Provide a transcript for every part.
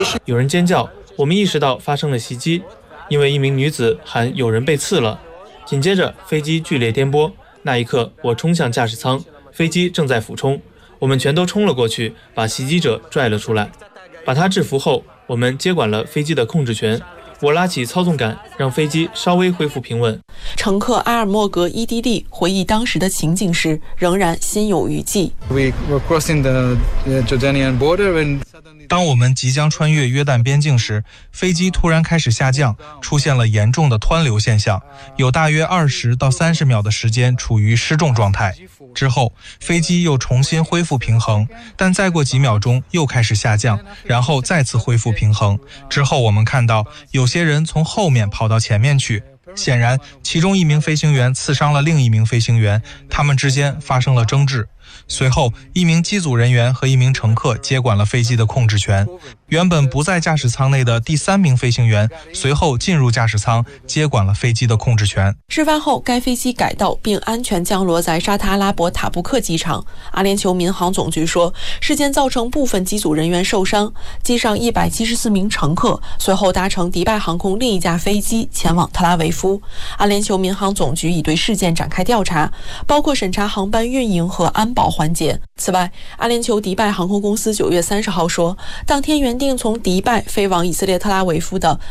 有人尖叫，我们意识到发生了袭击，因为一名女子喊有人被刺了。紧接着飞机剧烈颠簸，那一刻我冲向驾驶舱，飞机正在俯冲，我们全都冲了过去，把袭击者拽了出来。把他制服后，我们接管了飞机的控制权，我拉起操纵杆，让飞机稍微恢复平稳。 乘客阿尔莫格伊迪利回忆当时的情景时，仍然心有余悸。 当我们即将穿越约旦边境时，飞机突然开始下降，出现了严重的湍流现象，有大约20到30秒的时间处于失重状态。之后，飞机又重新恢复平衡，但再过几秒钟又开始下降，然后再次恢复平衡。之后我们看到有些人从后面跑到前面去，显然其中一名飞行员刺伤了另一名飞行员，他们之间发生了争执。随后，一名机组人员和一名乘客接管了飞机的控制权。原本不在驾驶舱内的第3名飞行员随后进入驾驶舱，接管了飞机的控制权。 事发后，该飞机改道并安全降落在沙特阿拉伯塔布克机场。阿联酋民航总局说，事件造成部分机组人员受伤，机上174名乘客随后搭乘迪拜航空另一架飞机前往特拉维夫。阿联酋民航总局已对事件展开调查，包括审查航班运营和安保环节。此外，阿联酋迪拜航空公司9月30号说，当天原定从迪拜飞往以色列特拉维夫的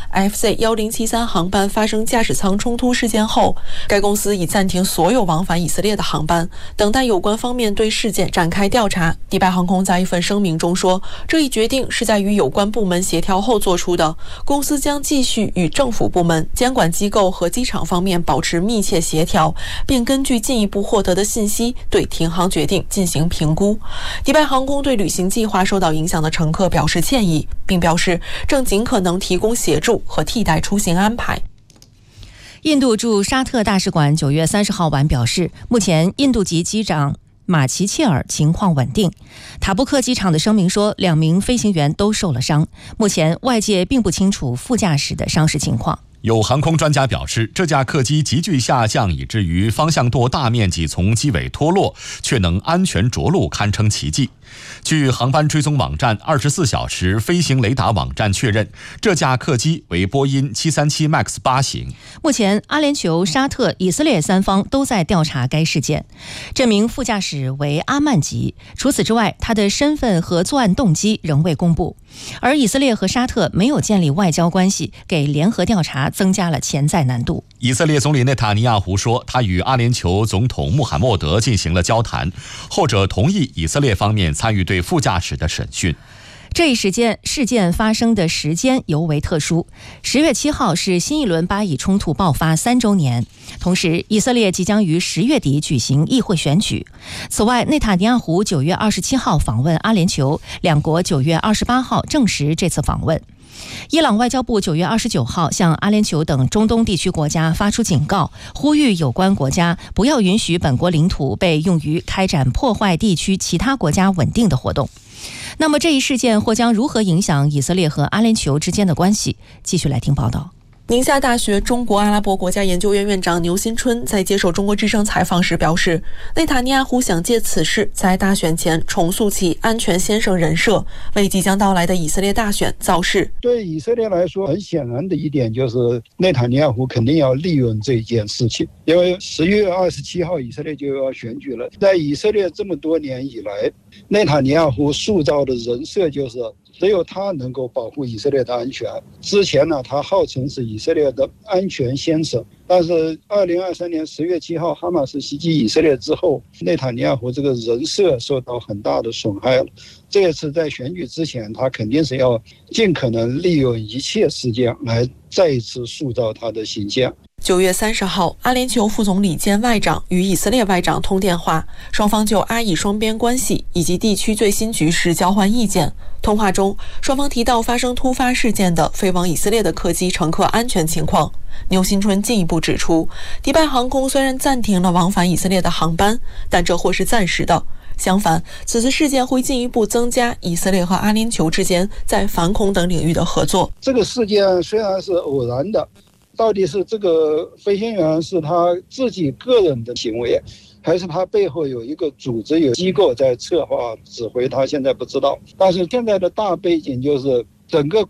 FC1073 航班发生驾驶舱冲突事件后，该公司已暂停所有往返以色列的航班，等待有关方面对事件展开调查。迪拜航空在一份声明中说，这一决定是在与有关部门协调后做出的，公司将继续与政府部门、监管机构和机场方面保持密切协调，并根据进一步获得的信息对停航决定进行评估。迪拜航空对旅行计划受到影响的乘客表示歉意，并表示正尽可能提供协助和替代出行安排。 印度驻沙特大使馆9月30号晚表示，目前印度籍机长马奇切尔情况稳定。塔布克机场的声明说，2名飞行员都受了伤，目前外界并不清楚副驾驶的伤势情况。 有航空专家表示，这架客机急剧下降，以至于方向舵大面积从机尾脱落，却能安全着陆，堪称奇迹。据航班追踪网站24小时飞行雷达网站确认，这架客机为波音737 MAX 8型。 目前，阿联酋、沙特、以色列3方都在调查该事件。这名副驾驶为阿曼吉，除此之外，他的身份和作案动机仍未公布。而以色列和沙特没有建立外交关系，给联合调查增加了潜在难度。 以色列总理内塔尼亚胡说，他与阿联酋总统穆罕默德进行了交谈，后者同意以色列方面参与对副驾驶的审讯。 这一事件发生的时间尤为特殊。10月7号是新一轮巴以冲突爆发3周年，同时以色列即将于10月底举行议会选举。此外，内塔尼亚胡9月27号访问阿联酋，两国9月28号证实这次访问。伊朗外交部9月29号向阿联酋等中东地区国家发出警告，呼吁有关国家不要允许本国领土被用于开展破坏地区其他国家稳定的活动。那么这一事件或将如何影响以色列和阿联酋之间的关系？继续来听报道。 宁夏大学中国阿拉伯国家研究院院长牛新春在接受中国之声采访时表示，内塔尼亚胡想借此事在大选前重塑其安全先生人设，为即将到来的以色列大选造势。 对以色列来说，很显然的一点就是内塔尼亚胡肯定要利用这件事情，因为10月27号以色列就要选举了。在以色列这么多年以来，内塔尼亚胡塑造的人设就是只有他能够保护以色列的安全。之前呢，他号称是以色列的安全先生，但是2023年10月7号哈马斯袭击以色列之后，内塔尼亚胡这个人设受到很大的损害了。这一次在选举之前，他肯定是要尽可能利用一切事件来再一次塑造他的形象。 9月30号，阿联酋副总理兼外长与以色列外长通电话，双方就阿以双边关系以及地区最新局势交换意见。通话中，双方提到发生突发事件的飞往以色列的客机乘客安全情况。牛新春进一步指出，迪拜航空虽然暂停了往返以色列的航班，但这或是暂时的。相反，此次事件会进一步增加以色列和阿联酋之间在反恐等领域的合作。 这个事件虽然是偶然的，到底是这个飞行员是他自己个人的行为，还是他背后有一个组织有机构在策划指挥，他现在不知道。但是现在的大背景就是整个